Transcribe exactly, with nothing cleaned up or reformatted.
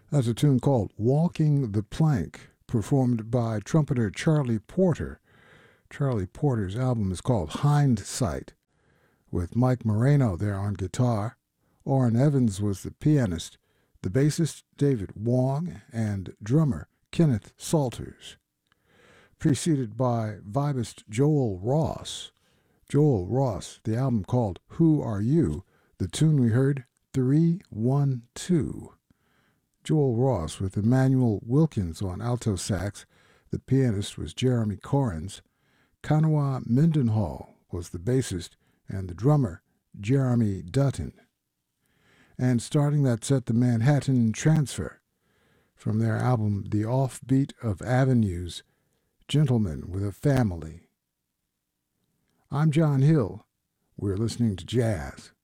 That's a tune called Walking the Plank, performed by trumpeter Charlie Porter. Charlie Porter's album is called Hindsight, with Mike Moreno there on guitar. Orrin Evans was the pianist, the bassist David Wong, and drummer Kenneth Salters. Preceded by vibist Joel Ross. Joel Ross, the album called Who Are You? The tune we heard, three one two. Joel Ross with Emmanuel Wilkins on alto sax. The pianist was Jeremy Corrins. Kanawha Mendenhall was the bassist, and the drummer, Jeremy Dutton. And starting that set, the Manhattan Transfer, from their album The Offbeat of Avenues, Gentlemen with a Family. I'm John Hill. We're listening to jazz.